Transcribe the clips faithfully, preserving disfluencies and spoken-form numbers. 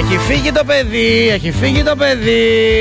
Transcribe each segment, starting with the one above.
Έχει φύγει το παιδί, έχει φύγει το παιδί.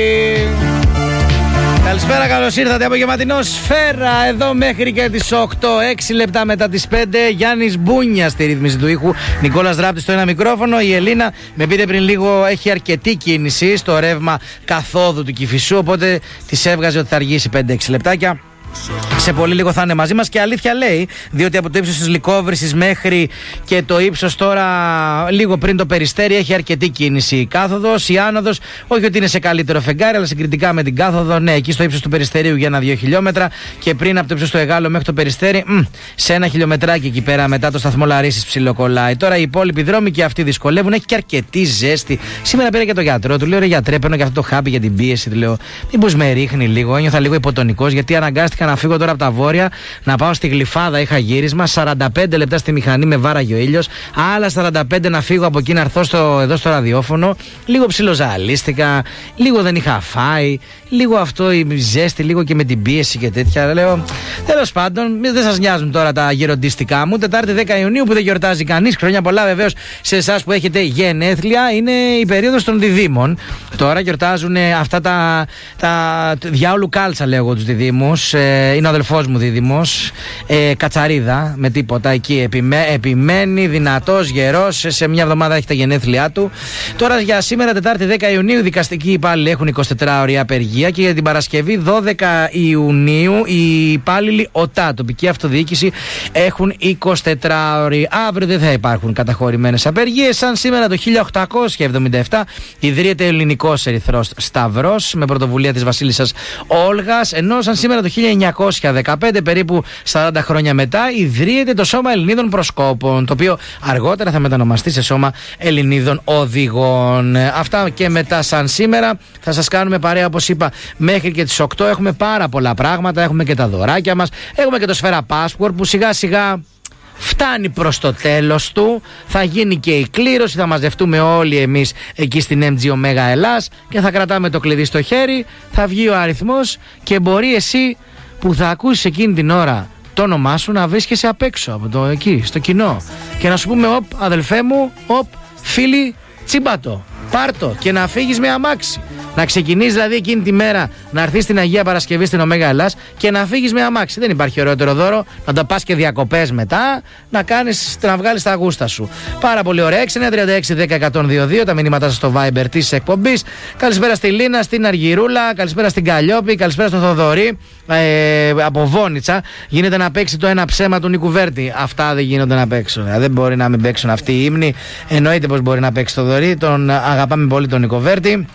Καλησπέρα, καλώς ήρθατε. Απογευματινό Σφαίρα εδώ μέχρι και τις οκτώ. έξι λεπτά μετά τις πέντε. Γιάννης Μπούνια στη ρύθμιση του ήχου. Νικόλας Ράπτης στο ένα μικρόφωνο. Η Ελίνα, με πείτε πριν λίγο, έχει αρκετή κίνηση στο ρεύμα καθόδου του Κηφισού. Οπότε της έβγαζε ότι θα αργήσει πέντε έξι λεπτάκια. Σε πολύ λίγο θα είναι μαζί μας και αλήθεια λέει, διότι από το ύψος της Λυκόβρυσης μέχρι και το ύψος τώρα λίγο πριν το Περιστέρι έχει αρκετή κίνηση. Η κάθοδος, η άνοδος, όχι ότι είναι σε καλύτερο φεγγάρι, αλλά συγκριτικά με την κάθοδο, ναι, εκεί στο ύψος του Περιστερίου για ένα-δύο χιλιόμετρα και πριν από το ύψος του Εγάλου μέχρι το Περιστέρι, μ, σε ένα χιλιομετράκι εκεί πέρα μετά το σταθμό Λαρίσης ψιλοκολλάει. Τώρα οι υπόλοιποι δρόμοι και αυτοί δυσκολεύουν, έχει και αρκετή ζέστη. Σήμερα πήρα και το γιατρό, του λέω ρε γιατρέ, παίρνω και αυτό το χάπι για την πίεση, του λέω μήπως με ρίχνει λίγο, ένιωθα λίγο υποτονικός γιατί αναγκάστηκα να φύγω τώρα από τα βόρεια, να πάω στη Γλυφάδα. Είχα γύρισμα, σαράντα πέντε λεπτά στη μηχανή με βάραγε ο ήλιος, άλλα σαράντα πέντε να φύγω από εκεί να έρθω στο, εδώ στο ραδιόφωνο. Λίγο ψιλοζαλίστηκα, λίγο δεν είχα φάει, λίγο αυτό η ζέστη, λίγο και με την πίεση και τέτοια. Λέω, τέλος πάντων, δεν σας νοιάζουν τώρα τα γεροντιστικά μου. Τετάρτη δέκα Ιουνίου που δεν γιορτάζει κανείς. Χρόνια πολλά βεβαίως σε εσάς που έχετε γενέθλια. Είναι η περίοδος των διδήμων. Τώρα γιορτάζουν αυτά τα, τα διάολου κάλτσα, λέω εγώ τους διδήμους. Ε, είναι ο αδελφός μου δίδυμος. Ε, κατσαρίδα με τίποτα εκεί. Επιμέ, επιμένει, δυνατός, γερός. Σε μια εβδομάδα έχει τα γενέθλιά του. Τώρα για σήμερα, Τετάρτη δέκα Ιουνίου, οι δικαστικοί υπάλληλοι έχουν εικοσιτετράωρη απεργία και για την Παρασκευή δώδεκα Ιουνίου οι υπάλληλοι ΟΤΑ, τοπική αυτοδιοίκηση, έχουν εικοσιτετράωρη. Αύριο δεν θα υπάρχουν καταχωρημένες απεργίες. Σαν σήμερα το χίλια οκτακόσια εβδομήντα επτά ιδρύεται ο Ελληνικός Ερυθρός Σταυρός με πρωτοβουλία της Βασίλισσας Όλγας, ενώ σαν σήμερα το χίλια εννιακόσια δεκαπέντε, περίπου σαράντα χρόνια μετά, ιδρύεται το Σώμα Ελληνίδων Προσκόπων, το οποίο αργότερα θα μετανομαστεί σε Σώμα Ελληνίδων Οδηγών. Αυτά και μετά σαν σήμερα. Θα σας κάνουμε παρέα, όπως είπα, μέχρι και τις οκτώ. Έχουμε πάρα πολλά πράγματα, έχουμε και τα δωράκια μας, έχουμε και το Σφαίρα Passport που σιγά σιγά φτάνει προς το τέλος του. Θα γίνει και η κλήρωση, θα μαζευτούμε όλοι εμείς εκεί στην εμ τζι Omega Ελλάς και θα κρατάμε το κλειδί στο χέρι, θα βγει ο αριθμός και μπορεί εσύ που θα ακούσεις εκείνη την ώρα το όνομά σου να βρίσκεσαι απ' έξω από το εκεί, στο κοινό και να σου πούμε οπ αδελφέ μου, οπ φίλοι, τσιμπάτο, πάρτο και να φύγεις με αμάξι. Να ξεκινήσεις δηλαδή εκείνη τη μέρα να έρθεις στην Αγία Παρασκευή στην Omega Ελλάς και να φύγεις με αμάξι. Δεν υπάρχει ωραιότερο δώρο, να τα πας και διακοπές μετά, να κάνεις, να βγάλεις τα γούστα σου. Πάρα πολύ ωραία. έξι εννιά τρία έξι δέκα εκατόν δύο δύο τα μηνύματά σας στο Viber της εκπομπής. Καλησπέρα στη Λίνα, στην Αργυρούλα, καλησπέρα στην Καλλιόπη, καλησπέρα στο Θοδωρή ε, από Βόνιτσα. Γίνεται να παίξει το ένα ψέμα του Νίκου Βέρτη. Αυτά δεν γίνονται να παίξουν. Δεν μπορεί να μην παίξουν αυτοί οι ύμνοι. Εννοείται πως μπορεί να παίξει το Θοδωρή. Τον αγαπάμε πολύ τον Νίκο Βέρτη.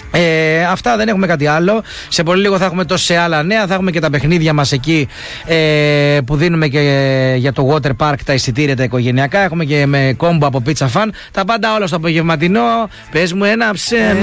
Ε, αυτά, δεν έχουμε κάτι άλλο. Σε πολύ λίγο θα έχουμε τόσε άλλα νέα. Θα έχουμε και τα παιχνίδια μας εκεί ε, που δίνουμε και για το Water Park τα εισιτήρια τα οικογενειακά. Έχουμε και με κόμπο από Pizza Fan. Τα πάντα όλα στο απογευματινό. Πες μου ένα ψέμα.